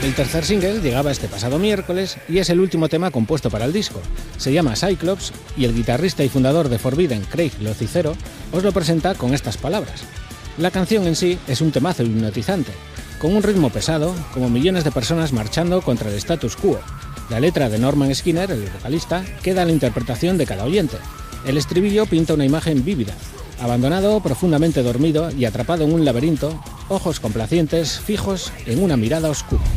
El tercer single llegaba este pasado miércoles y es el último tema compuesto para el disco. Se llama Cyclops y el guitarrista y fundador de Forbidden, Craig Locicero, os lo presenta con estas palabras. La canción en sí es un temazo hipnotizante, con un ritmo pesado, como millones de personas marchando contra el status quo. La letra de Norman Skinner, el vocalista, queda a la interpretación de cada oyente. El estribillo pinta una imagen vívida. Abandonado, profundamente dormido y atrapado en un laberinto, ojos complacientes fijos en una mirada oscura.